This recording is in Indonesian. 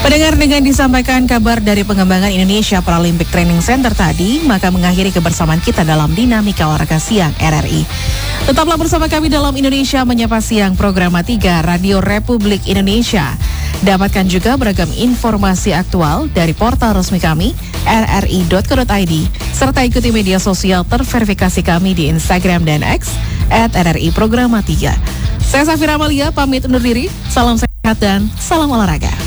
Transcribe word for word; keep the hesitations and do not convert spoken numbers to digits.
Pendengar, dengan disampaikan kabar dari pengembangan Indonesia Paralympic Training Center tadi, maka mengakhiri kebersamaan kita dalam Dinamika Olahraga Siang R R I. Tetaplah bersama kami dalam Indonesia Menyapa Siang program tiga Radio Republik Indonesia. Dapatkan juga beragam informasi aktual dari portal resmi kami r r i dot co dot i d serta ikuti media sosial terverifikasi kami di Instagram dan X at R R I Programa tiga. Saya Safira Amalia pamit undur diri. Salam sehat dan salam olahraga.